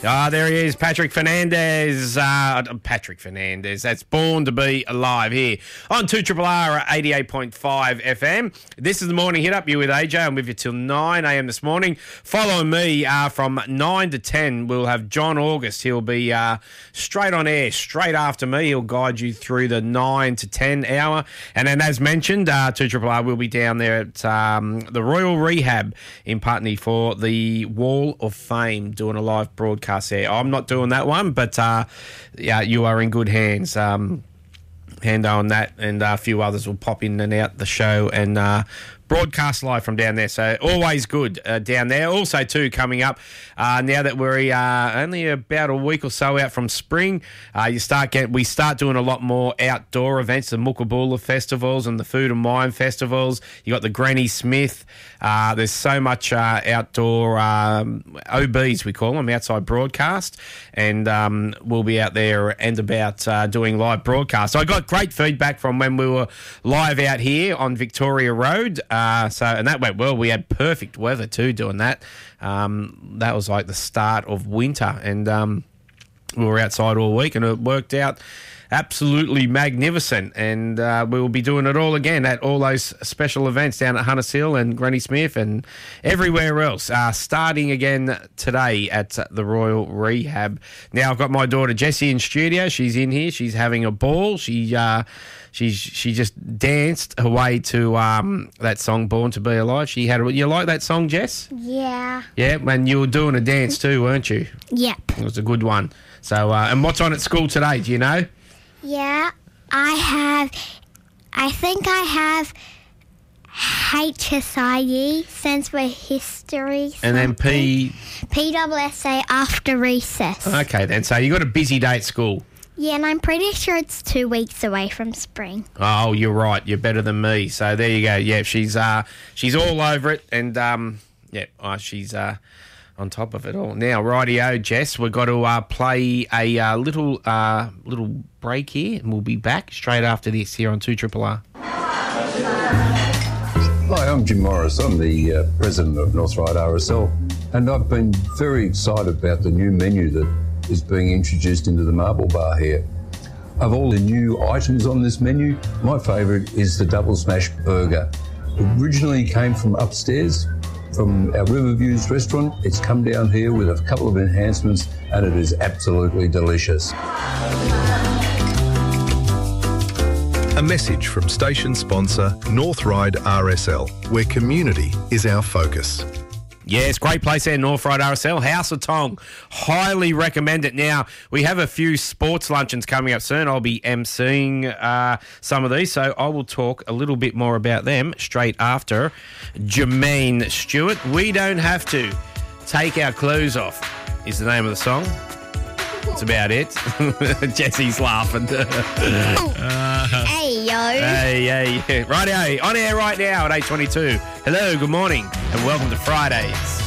There he is, Patrick Fernandez. Patrick Fernandez. That's Born to Be Alive here on 2RRR 88.5 FM. This is the Morning Hit Up. You with AJ. I'm with you till 9 a.m. this morning. Follow me from 9 to 10. We'll have John August. He'll be straight on air, straight after me. He'll guide you through the 9 to 10 hour. And then, as mentioned, 2RRR will be down there at the Royal Rehab in Putney for the Wall of Fame, doing a live broadcast there. I'm not doing that one, but yeah, you are in good hands. Hando on that, and a few others will pop in and out the show and broadcast live from down there. So always good down there. Also, too, coming up now that we're only about a week or so out from spring, we start doing a lot more outdoor events, the Mookaboolra festivals and the Food and Wine festivals. You got the Granny Smith. There's so much outdoor OBs, we call them, outside broadcast, and we'll be out there and about doing live broadcasts. So I got great feedback from when we were live out here on Victoria Road. And that went well. We had perfect weather too doing that. That was like the start of winter, and we were outside all week, and it worked out absolutely magnificent. And we will be doing it all again at all those special events down at Hunters Hill and Granny Smith and everywhere else, starting again today at the Royal Rehab. Now I've got my daughter Jessie in studio. She's in here. She's having a ball. She just danced her way to that song, Born to Be Alive. You like that song, Jess? Yeah. Yeah, and you were doing a dance too, weren't you? Yep. It was a good one. So, and what's on at school today, do you know? Yeah, I think I have HSIE, Sense for History. And then PWSA after recess. Okay, then. So you got a busy day at school. Yeah, and I'm pretty sure it's 2 weeks away from spring. Oh, you're right. You're better than me. So there you go. Yeah, she's all over it, and she's on top of it all. Now, rightio, Jess, we've got to play a little break here, and we'll be back straight after this here on 2RRR. Hi, I'm Jim Morris. I'm the president of North Ryde RSL, and I've been very excited about the new menu that is being introduced into the Marble Bar here. Of all the new items on this menu, my favourite is the Double Smash Burger. Originally came from upstairs, from our Riverviews restaurant. It's come down here with a couple of enhancements, and it is absolutely delicious. A message from station sponsor North Ryde RSL, where community is our focus. Yes, great place there, North Ryde RSL, House of Tong. Highly recommend it. Now, we have a few sports luncheons coming up soon. I'll be emceeing some of these, so I will talk a little bit more about them straight after Jermaine Stewart. We Don't Have to Take Our Clothes Off is the name of the song. That's about it. Jesse's laughing. Hey, yo. Hey. Rightio, on air right now at 8:22. Hello, good morning, and welcome to Fridays.